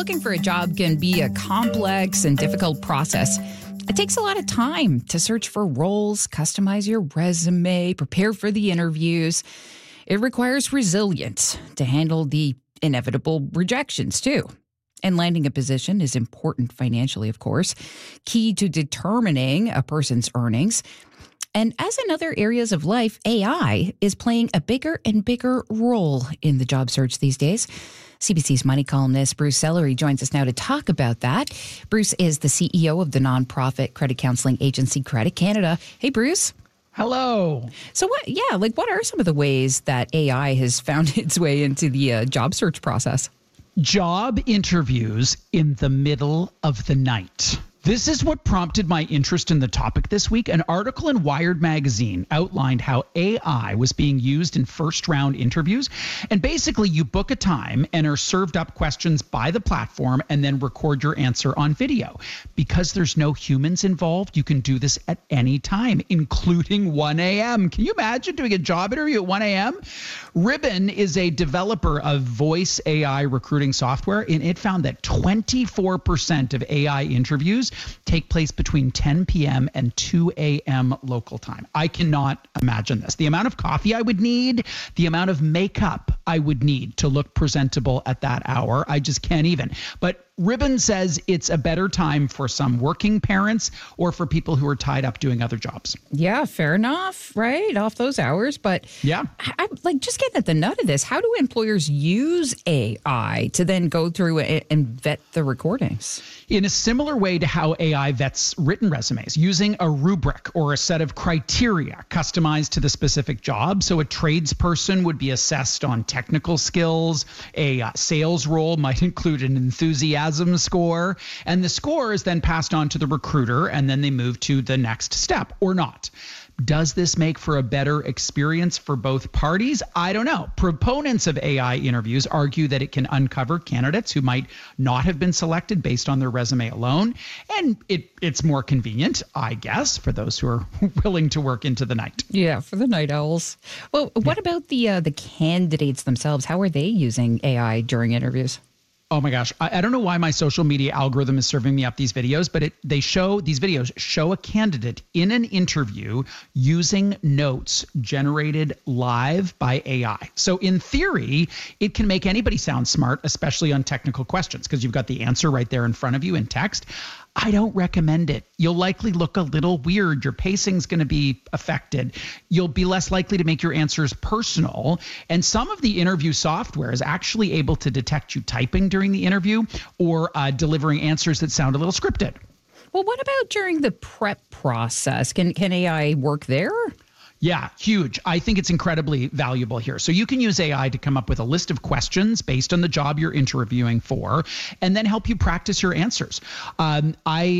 Looking for a job can be a complex and difficult process. It takes a lot of time to search for roles, customize your resume, prepare for the interviews. It requires resilience to handle the inevitable rejections, too. And landing a position is important financially, of course, key to determining a person's earnings. And as in other areas of life, AI is playing a bigger and bigger role in the job search these days. CBC's money columnist Bruce Sellery joins us now to talk about that. Bruce is the CEO of the nonprofit credit counseling agency Credit Canada. Hey, Bruce. Hello. So what are some of the ways that AI has found its way into the job search process? Job interviews in the middle of the night. This is what prompted my interest in the topic this week. An article in Wired magazine outlined how AI was being used in first-round interviews. And basically, you book a time and are served up questions by the platform and then record your answer on video. Because there's no humans involved, you can do this at any time, including 1 a.m. Can you imagine doing a job interview at 1 a.m.? Ribbon is a developer of voice AI recruiting software, and it found that 24% of AI interviews take place between 10 p.m. and 2 a.m. local time. I cannot imagine this. The amount of coffee I would need, the amount of makeup I would need to look presentable at that hour, I just can't even. But Ribbon says it's a better time for some working parents or for people who are tied up doing other jobs. Yeah, fair enough, right? Off those hours. But yeah, I'm like just getting at the nut of this. How do employers use AI to then go through and vet the recordings? In a similar way to how AI vets written resumes, using a rubric or a set of criteria customized to the specific job. So a tradesperson would be assessed on technical skills. A sales role might include an enthusiasm score, and the score is then passed on to the recruiter, and then they move to the next step or not. Does this make for a better experience for both parties? I don't know. Proponents of AI interviews argue that it can uncover candidates who might not have been selected based on their resume alone. And it's more convenient, I guess, for those who are willing to work into the night. Yeah, for the night owls. Well, what about the candidates themselves? How are they using AI during interviews? Oh my gosh. I don't know why my social media algorithm is serving me up these videos, but these videos show a candidate in an interview using notes generated live by AI. So in theory, it can make anybody sound smart, especially on technical questions, because you've got the answer right there in front of you in text. I don't recommend it. You'll likely look a little weird. Your pacing's going to be affected. You'll be less likely to make your answers personal. And some of the interview software is actually able to detect you typing during the interview or delivering answers that sound a little scripted. Well, what about during the prep process? Can AI work there? Yeah, huge. I think it's incredibly valuable here. So you can use AI to come up with a list of questions based on the job you're interviewing for, and then help you practice your answers. You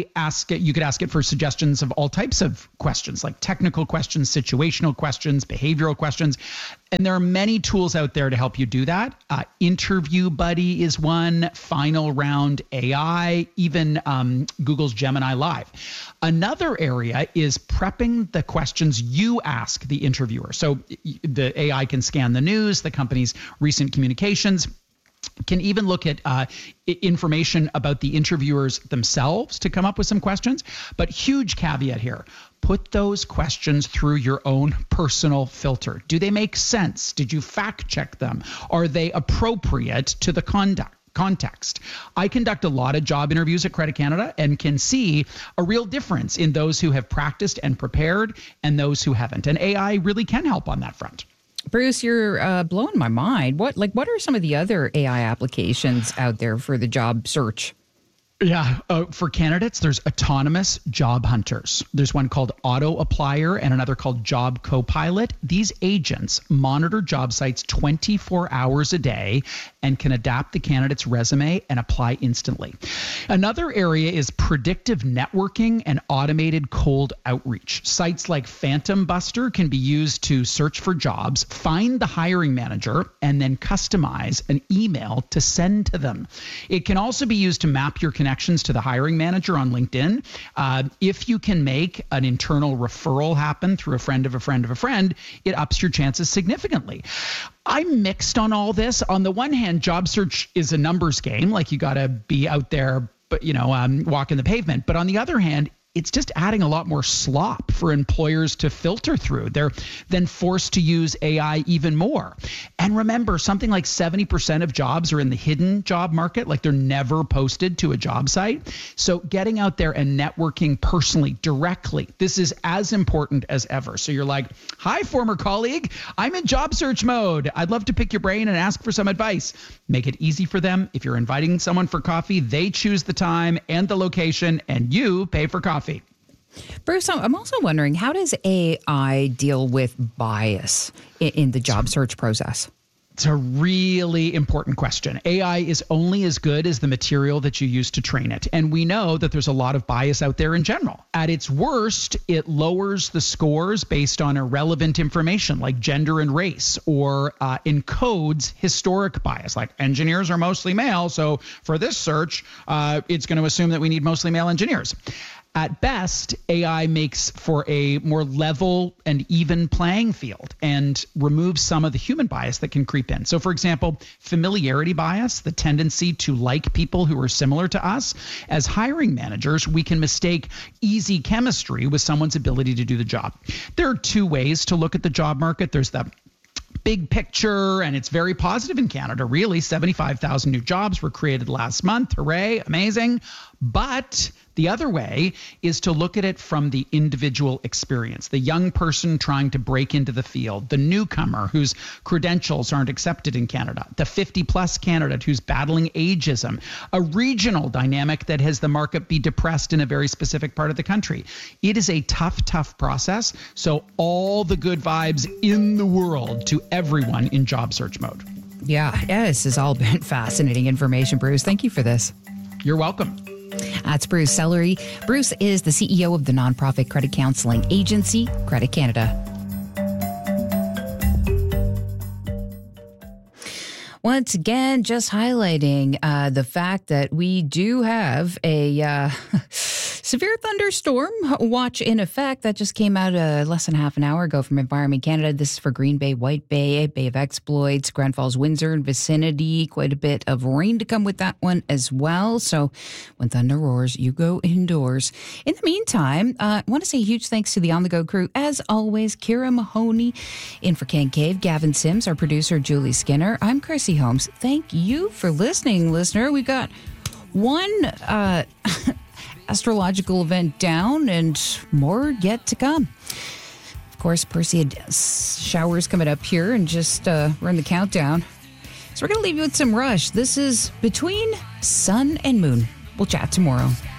could ask it for suggestions of all types of questions, like technical questions, situational questions, behavioral questions. And there are many tools out there to help you do that. Interview Buddy is one, Final Round AI, even Google's Gemini Live. Another area is prepping the questions you ask the interviewer. So the AI can scan the news, the company's recent communications, can even look at information about the interviewers themselves to come up with some questions. But huge caveat here. Put those questions through your own personal filter. Do they make sense? Did you fact check them? Are they appropriate to the context? I conduct a lot of job interviews at Credit Canada and can see a real difference in those who have practiced and prepared and those who haven't. And AI really can help on that front. Bruce, you're blowing my mind. What are some of the other AI applications out there for the job search? Yeah, for candidates, there's autonomous job hunters. There's one called Auto Applier and another called Job Copilot. These agents monitor job sites 24 hours a day and can adapt the candidate's resume and apply instantly. Another area is predictive networking and automated cold outreach. Sites like Phantom Buster can be used to search for jobs, find the hiring manager, and then customize an email to send to them. It can also be used to map your connection connections to the hiring manager on LinkedIn. If you can make an internal referral happen through a friend of a friend of a friend, it ups your chances significantly. I'm mixed on all this. On the one hand, job search is a numbers game. Like, you got to be out there, but walking the pavement. But on the other hand, it's just adding a lot more slop for employers to filter through. They're then forced to use AI even more. And remember, something like 70% of jobs are in the hidden job market, like they're never posted to a job site. So getting out there and networking personally, directly, this is as important as ever. So you're like, hi, former colleague, I'm in job search mode. I'd love to pick your brain and ask for some advice. Make it easy for them. If you're inviting someone for coffee, they choose the time and the location, and you pay for coffee. Bruce, I'm also wondering, how does AI deal with bias in the job search process? It's a really important question. AI is only as good as the material that you use to train it. And we know that there's a lot of bias out there in general. At its worst, it lowers the scores based on irrelevant information like gender and race, or encodes historic bias, like engineers are mostly male. So for this search, it's going to assume that we need mostly male engineers. At best, AI makes for a more level and even playing field and removes some of the human bias that can creep in. So, for example, familiarity bias, the tendency to like people who are similar to us. As hiring managers, we can mistake easy chemistry with someone's ability to do the job. There are two ways to look at the job market. There's the big picture, and it's very positive in Canada, really. 75,000 new jobs were created last month. Hooray, amazing. But the other way is to look at it from the individual experience, the young person trying to break into the field, the newcomer whose credentials aren't accepted in Canada, the 50-plus candidate who's battling ageism, a regional dynamic that has the market be depressed in a very specific part of the country. It is a tough process. So all the good vibes in the world to everyone in job search mode. Yeah, this has all been fascinating information, Bruce. Thank you for this. You're welcome. That's Bruce Sellery. Bruce is the CEO of the nonprofit credit counseling agency, Credit Canada. Once again, just highlighting the fact that we do have a severe thunderstorm watch in effect. That just came out less than half an hour ago from Environment Canada. This is for Green Bay, White Bay, Bay of Exploits, Grand Falls, Windsor, and vicinity. Quite a bit of rain to come with that one as well. So when thunder roars, you go indoors. In the meantime, I want to say a huge thanks to the On The Go crew. As always, Kira Mahoney in for Ken Cave, Gavin Sims, our producer, Julie Skinner. I'm Chrissy Holmes. Thank you for listening, listener. We've got one astrological event down and more yet to come. Of course, Percy had showers coming up here and just we're in the countdown. So we're going to leave you with some Rush. This is Between Sun and Moon. We'll chat tomorrow.